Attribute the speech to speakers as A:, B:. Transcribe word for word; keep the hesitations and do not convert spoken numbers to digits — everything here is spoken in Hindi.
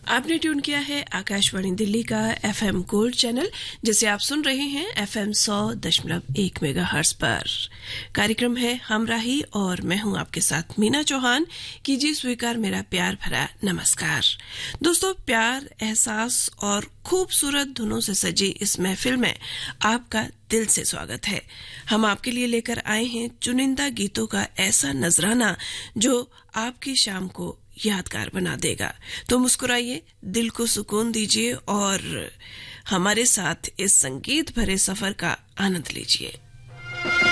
A: आपने ट्यून किया है आकाशवाणी दिल्ली का एफएम गोल्ड चैनल, जिसे आप सुन रहे हैं एफएम सौ दशमलव एक मेगाहर्ट्ज पर। कार्यक्रम है हमराही और मैं हूं आपके साथ मीना चौहान। कीजिए स्वीकार मेरा प्यार भरा नमस्कार। दोस्तों, प्यार, एहसास और खूबसूरत धुनों से सजी इस महफिल में आपका दिल से स्वागत है। हम आपके लिए लेकर आए हैं चुनिंदा गीतों का ऐसा नजराना जो आपकी शाम को यादगार बना देगा। तो मुस्कुराइए, दिल को सुकून दीजिए और हमारे साथ इस संगीत भरे सफर का आनंद लीजिए।